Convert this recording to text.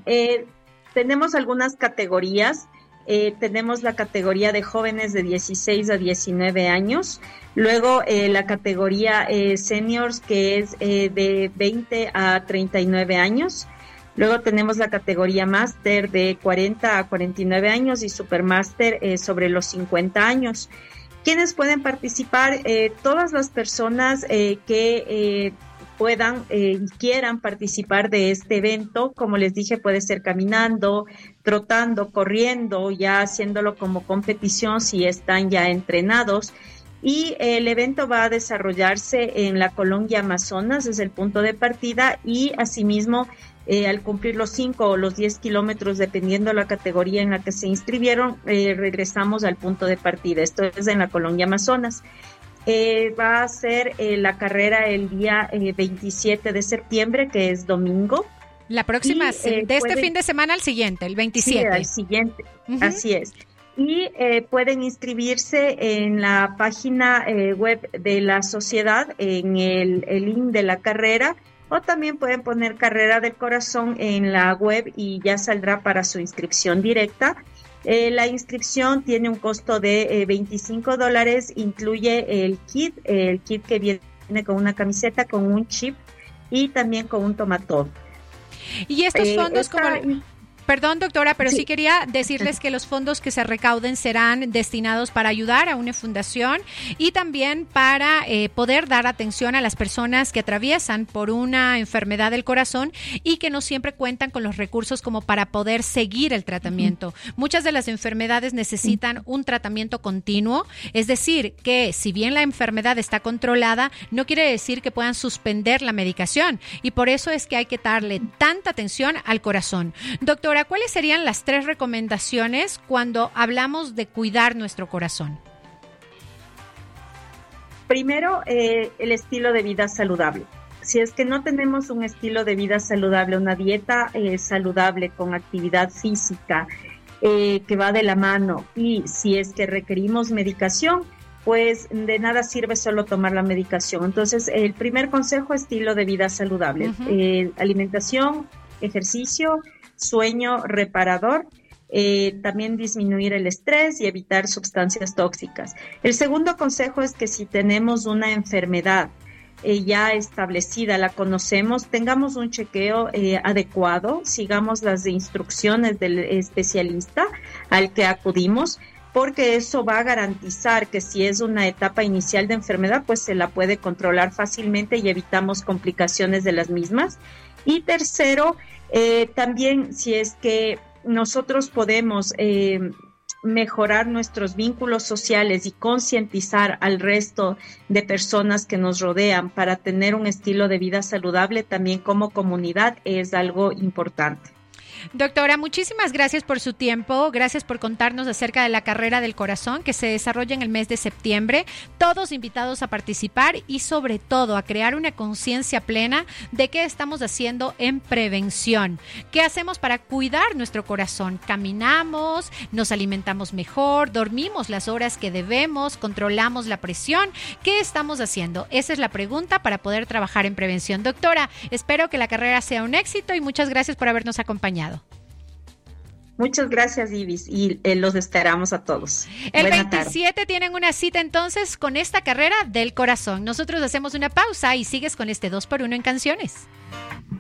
Tenemos algunas categorías. Tenemos la categoría de jóvenes de 16 a 19 años, luego la categoría seniors, que es de 20 a 39 años, luego tenemos la categoría máster de 40 a 49 años y supermáster sobre los 50 años. ¿Quiénes pueden participar? Todas las personas que puedan y quieran participar de este evento. Como les dije, puede ser caminando, trotando, corriendo, ya haciéndolo como competición si están ya entrenados. Y el evento va a desarrollarse en la Colonia Amazonas, es el punto de partida, y asimismo al cumplir los 5 o los 10 kilómetros, dependiendo de la categoría en la que se inscribieron, regresamos al punto de partida. Esto es en la Colonia Amazonas. Va a ser la carrera el día 27 de septiembre, que es domingo. La próxima, de este fin de semana al siguiente, el 27. Sí, al siguiente, así es. Y pueden inscribirse en la página web de la sociedad, en el link de la carrera, o también pueden poner Carrera del Corazón en la web y ya saldrá para su inscripción directa. La inscripción tiene un costo de $25, incluye el kit que viene con una camiseta, con un chip y también con un tomatón. Y estos fondos, Perdón, doctora, pero sí quería decirles que los fondos que se recauden serán destinados para ayudar a una fundación y también para poder dar atención a las personas que atraviesan por una enfermedad del corazón y que no siempre cuentan con los recursos como para poder seguir el tratamiento. Muchas de las enfermedades necesitan un tratamiento continuo, es decir, que si bien la enfermedad está controlada, no quiere decir que puedan suspender la medicación, y por eso es que hay que darle tanta atención al corazón. Doctora, ¿cuáles serían las 3 recomendaciones cuando hablamos de cuidar nuestro corazón? Primero, el estilo de vida saludable. Si es que no tenemos un estilo de vida saludable, una dieta saludable con actividad física que va de la mano, y si es que requerimos medicación, pues de nada sirve solo tomar la medicación. Entonces, el primer consejo, estilo de vida saludable. Alimentación, ejercicio, sueño reparador, también disminuir el estrés y evitar sustancias tóxicas. El segundo consejo es que si tenemos una enfermedad ya establecida, la conocemos, tengamos un chequeo adecuado, sigamos las instrucciones del especialista al que acudimos, porque eso va a garantizar que si es una etapa inicial de enfermedad, pues se la puede controlar fácilmente y evitamos complicaciones de las mismas. Y tercero, también si es que nosotros podemos mejorar nuestros vínculos sociales y concientizar al resto de personas que nos rodean para tener un estilo de vida saludable también como comunidad, es algo importante. Doctora, muchísimas gracias por su tiempo, gracias por contarnos acerca de la Carrera del Corazón que se desarrolla en el mes de septiembre, todos invitados a participar y sobre todo a crear una conciencia plena de qué estamos haciendo en prevención, qué hacemos para cuidar nuestro corazón, caminamos, nos alimentamos mejor, dormimos las horas que debemos, controlamos la presión, ¿qué estamos haciendo? Esa es la pregunta para poder trabajar en prevención. Doctora, espero que la carrera sea un éxito y muchas gracias por habernos acompañado. Muchas gracias, Ibis, y los esperamos a todos. El 27 tienen una cita entonces con esta Carrera del Corazón. Nosotros hacemos una pausa y sigues con este 2x1 en canciones.